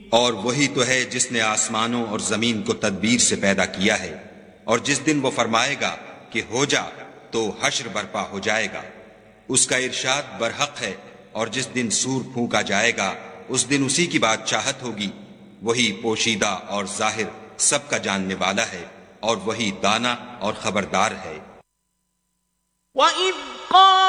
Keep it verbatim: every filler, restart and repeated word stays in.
और वही तो है जिसने आसमानों और जमीन को तदबीर से पैदा किया है, और जिस दिन वो फरमाएगा कि हो जा तो हश्र बर्पा हो जाएगा। उसका इरशाद बरहक है, और जिस दिन सूर फूंका जाएगा उस दिन उसी की बात चाहत होगी। वही पोशीदा और जाहिर सबका जानने वाला है, और वही दाना और खबरदार है।